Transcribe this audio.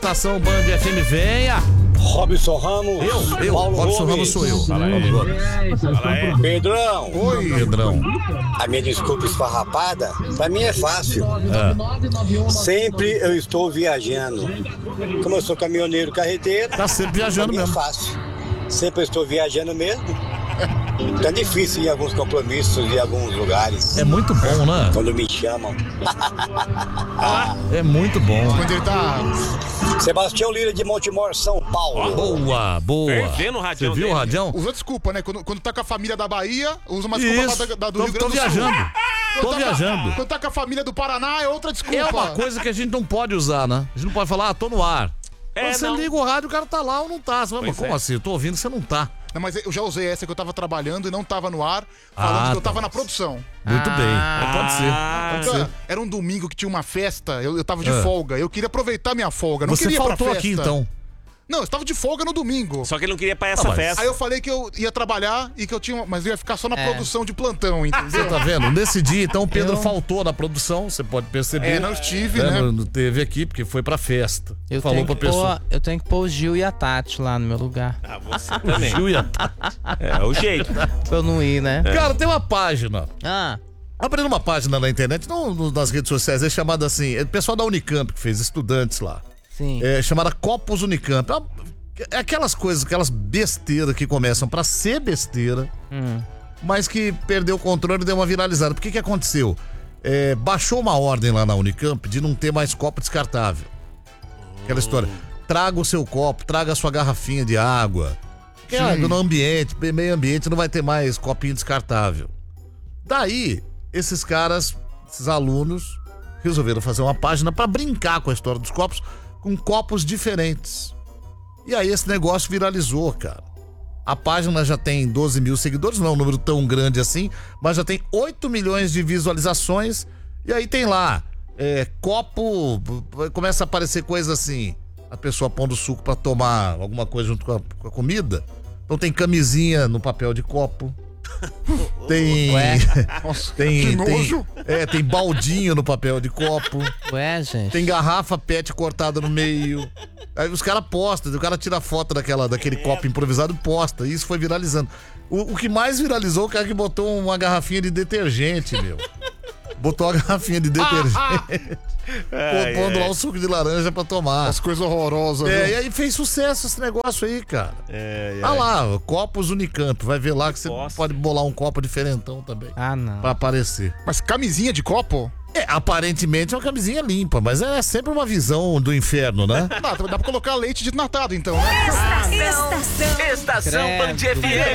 Estação Band FM, venha! Robson Ramos. Eu, Paulo Robson Ramos sou eu. Fala aí. Pedrão. Oi, Pedrão. A minha desculpa esfarrapada, pra mim é fácil. Sempre eu estou viajando. Como eu sou caminhoneiro carreteiro, Tá sempre viajando pra mim mesmo. é fácil. Sempre eu estou viajando mesmo. Tá difícil em alguns compromissos e alguns lugares. É muito bom, né? Quando me chamam. É muito bom. Quando ele tá... Sebastião Lira de Montemor, São Paulo. Boa, boa. Fervendo o radião Você viu o dele. radião? Usa desculpa, né? Quando tá com a família da Bahia, usa uma desculpa Isso. do Rio Grande Tô do viajando. Sul. Tô Quando tá viajando. Quando tá com a família do Paraná, é outra desculpa. É uma coisa que a gente não pode usar, né? A gente não pode falar, tô no ar. Quando você não. liga o rádio, o cara tá lá ou não tá. Você fala, mas Pois como é. assim? Eu tô ouvindo, você não tá. Não, mas eu já usei essa que eu tava trabalhando e não tava no ar, falando que eu tava tá. na produção. Muito bem. Pode ser. Pode ser. Era um domingo que tinha uma festa, eu tava de folga. Eu queria aproveitar minha folga, não Você queria ir pra faltou festa. aqui, então. Não, eu estava de folga no domingo. Só que ele não queria ir pra essa mas- festa. Aí eu falei que eu ia trabalhar e que eu tinha. Mas eu ia ficar só na produção de plantão, entendeu? Tá vendo? Nesse dia, então, o Pedro faltou na produção, você pode perceber. Não estive, né? Não teve aqui, porque foi pra festa. Eu Falou tenho, pra que pessoa. pôr, eu tenho que pôr o Gil e a Tati lá no meu lugar. Ah, você também. Gil e a- É o jeito. Pra eu não ir, né? Cara, tem uma página. Ah, Abrindo uma página na internet, não nas redes sociais, é chamada assim, é o pessoal da Unicamp que fez, estudantes lá. sim. É chamada Copos Unicamp. É aquelas coisas, aquelas besteiras que começam pra ser besteira, mas que perdeu o controle e deu uma viralizada. Por que aconteceu? Baixou uma ordem lá na Unicamp de não ter mais copo descartável. Aquela história. Traga o seu copo, traga a sua garrafinha de água. Porque no ambiente, meio ambiente, não vai ter mais copinho descartável. Daí, esses caras, esses alunos, resolveram fazer uma página pra brincar com a história dos copos, com copos diferentes. E aí esse negócio viralizou, cara. A página já tem 12 mil seguidores, não é um número tão grande assim, mas já tem 8 milhões de visualizações. E aí tem lá, copo, começa a aparecer coisa assim, a pessoa pondo suco pra tomar alguma coisa junto com a comida. Então tem camisinha no papel de copo. Tem. Nossa, tem, que nojo. tem baldinho no papel de copo. Ué, gente. Tem garrafa PET cortada no meio. Aí os caras postam, o cara tira foto daquele copo improvisado e posta. E isso foi viralizando. O que mais viralizou é o cara que botou uma garrafinha de detergente, meu. Botou a garrafinha de detergente. Pondo lá o suco de laranja pra tomar. As coisas horrorosas. E viu? aí fez sucesso esse negócio aí, cara. Ah lá, Copos Unicamp. Vai ver lá que você pode bolar um copo diferentão também. Ah, não. Pra aparecer. Mas camisinha de copo? Aparentemente é uma camisinha limpa, mas é sempre uma visão do inferno, né? Dá pra colocar leite desnatado, então, né? Estação Band FM.